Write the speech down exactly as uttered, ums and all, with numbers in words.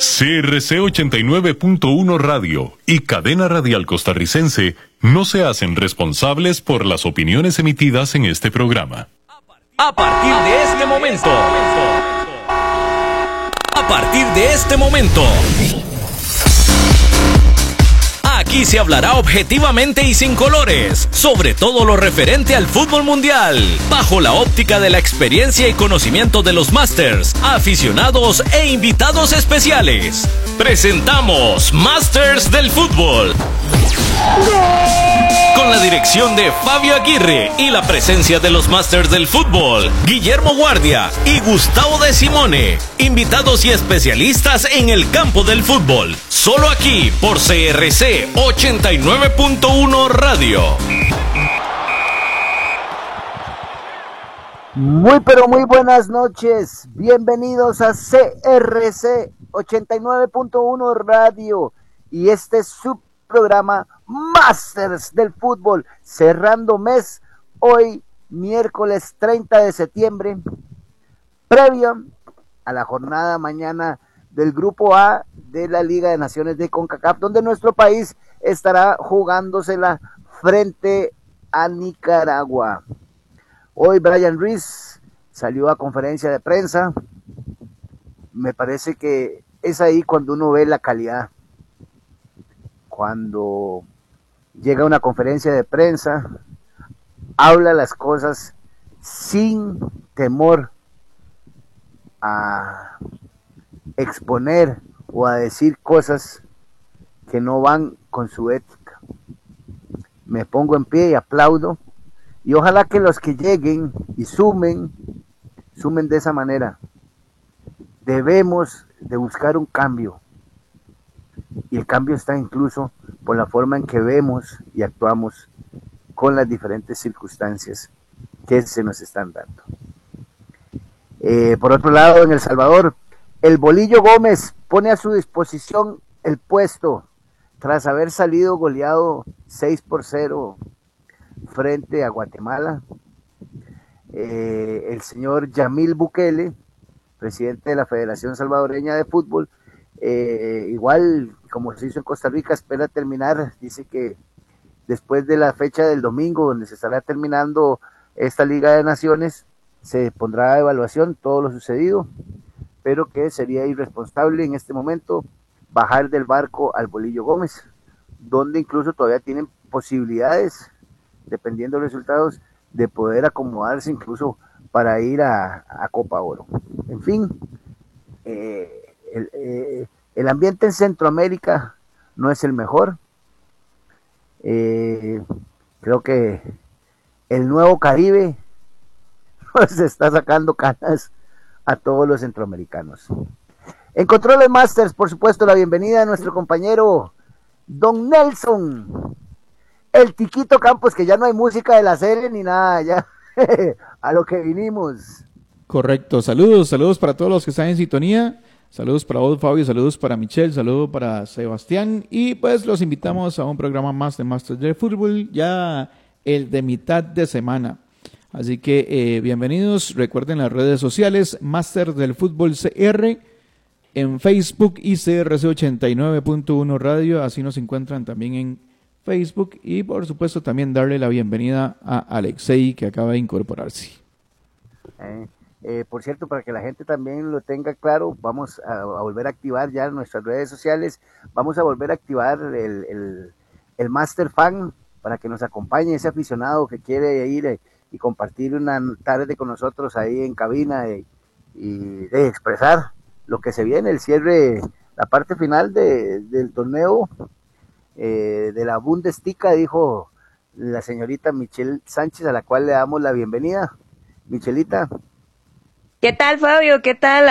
C R C ochenta y nueve punto uno Radio y Cadena Radial Costarricense no se hacen responsables por las opiniones emitidas en este programa. A partir de este momento, a partir de este momento, aquí se hablará objetivamente y sin colores sobre todo lo referente al fútbol mundial, bajo la óptica de la experiencia y conocimiento de los Masters, aficionados e invitados especiales. Presentamos Masters del Fútbol. Con la dirección de Fabio Aguirre y la presencia de los Masters del Fútbol, Guillermo Guardia y Gustavo de Simone, invitados y especialistas en el campo del fútbol, solo aquí por C R C ochenta y nueve punto uno Radio. Muy pero muy buenas noches, bienvenidos a C R C ochenta y nueve punto uno Radio y este es su programa Masters del Fútbol, cerrando mes, hoy miércoles treinta de septiembre, previo a la jornada mañana del Grupo A de la Liga de Naciones de CONCACAF, donde nuestro país estará jugándosela frente a Nicaragua. Hoy Brian Ruiz salió a conferencia de prensa, me parece que es ahí cuando uno ve la calidad. Cuando llega a una conferencia de prensa, habla las cosas sin temor a exponer o a decir cosas que no van con su ética. Me pongo en pie y aplaudo, y ojalá que los que lleguen y sumen, sumen de esa manera. Debemos de buscar un cambio. Y el cambio está incluso por la forma en que vemos y actuamos con las diferentes circunstancias que se nos están dando. Eh, por otro lado, en El Salvador, el Bolillo Gómez pone a su disposición el puesto tras haber salido goleado seis por cero frente a Guatemala. Eh, el señor Yamil Bukele, presidente de la Federación Salvadoreña de Fútbol, Eh, igual como se hizo en Costa Rica, espera terminar, dice que después de la fecha del domingo donde se estará terminando esta Liga de Naciones, se pondrá a evaluación todo lo sucedido, pero que sería irresponsable en este momento bajar del barco al Bolillo Gómez, donde incluso todavía tienen posibilidades, dependiendo de los resultados, de poder acomodarse incluso para ir a, a Copa Oro. En fin, eh, El, eh, el ambiente en Centroamérica no es el mejor. Eh, creo que el nuevo Caribe se está sacando canas a todos los centroamericanos. En Controles Masters, por supuesto, la bienvenida a nuestro compañero Don Nelson, el Tiquito Campos, que ya no hay música de la serie ni nada, ya a lo que vinimos. Correcto, saludos, saludos para todos los que están en sintonía. Saludos para vos, Fabio, saludos para Michelle, saludos para Sebastián, y pues los invitamos a un programa más de Masters del Fútbol, ya el de mitad de semana. Así que eh, bienvenidos, recuerden las redes sociales, Masters del Fútbol C R, en Facebook y C R C ochenta y nueve punto uno Radio, así nos encuentran también en Facebook, y por supuesto también darle la bienvenida a Alexei, que acaba de incorporarse. Eh. Eh, por cierto, para que la gente también lo tenga claro, vamos a, a volver a activar ya nuestras redes sociales, vamos a volver a activar el, el, el Master Fan para que nos acompañe ese aficionado que quiere ir eh, y compartir una tarde con nosotros ahí en cabina eh, y de expresar lo que se viene, el cierre, la parte final de, del torneo eh, de la Bundesliga, dijo la señorita Michelle Sánchez, a la cual le damos la bienvenida. Michelita. ¿Qué tal, Fabio? ¿Qué tal